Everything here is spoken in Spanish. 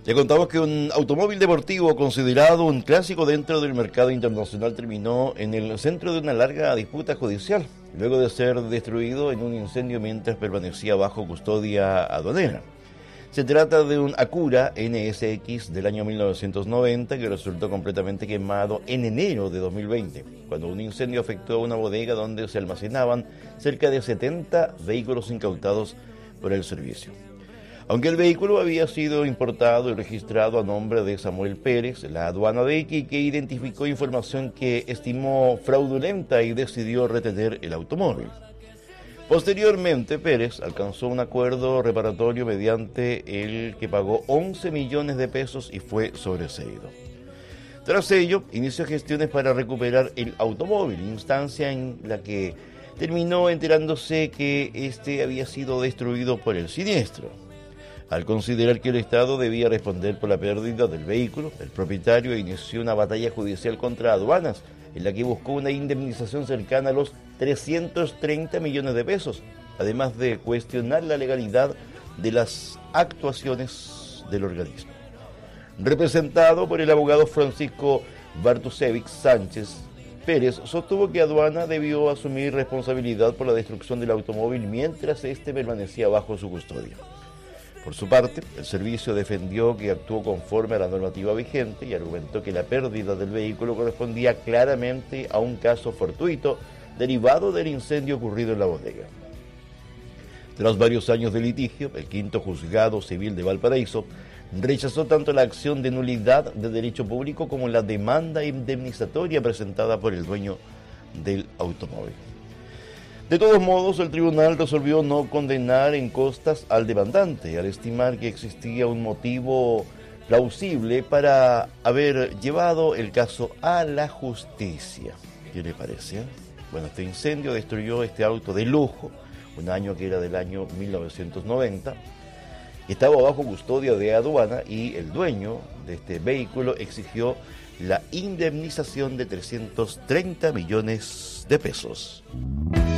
Le contamos que un automóvil deportivo considerado un clásico dentro del mercado internacional terminó en el centro de una larga disputa judicial, luego de ser destruido en un incendio mientras permanecía bajo custodia aduanera. Se trata de un Acura NSX del año 1990 que resultó completamente quemado en enero de 2020, cuando un incendio afectó a una bodega donde se almacenaban cerca de 70 vehículos incautados por el servicio. Aunque el vehículo había sido importado y registrado a nombre de Samuel Pérez, la aduana de Iquique identificó información que estimó fraudulenta y decidió retener el automóvil. Posteriormente, Pérez alcanzó un acuerdo reparatorio mediante el que pagó 11 millones de pesos y fue sobreseído. Tras ello, inició gestiones para recuperar el automóvil, instancia en la que terminó enterándose que este había sido destruido por el siniestro. Al considerar que el Estado debía responder por la pérdida del vehículo, el propietario inició una batalla judicial contra aduanas, en la que buscó una indemnización cercana a los 330 millones de pesos, además de cuestionar la legalidad de las actuaciones del organismo. Representado por el abogado Francisco Bartusevic Sánchez, Pérez sostuvo que aduana debió asumir responsabilidad por la destrucción del automóvil mientras este permanecía bajo su custodia. Por su parte, el servicio defendió que actuó conforme a la normativa vigente y argumentó que la pérdida del vehículo correspondía claramente a un caso fortuito derivado del incendio ocurrido en la bodega. Tras varios años de litigio, el quinto juzgado civil de Valparaíso rechazó tanto la acción de nulidad de derecho público como la demanda indemnizatoria presentada por el dueño del automóvil. De todos modos, el tribunal resolvió no condenar en costas al demandante, al estimar que existía un motivo plausible para haber llevado el caso a la justicia. ¿Qué le parece? Bueno, este incendio destruyó este auto de lujo, un año que era del año 1990, y estaba bajo custodia de aduana y el dueño de este vehículo exigió la indemnización de 330 millones de pesos.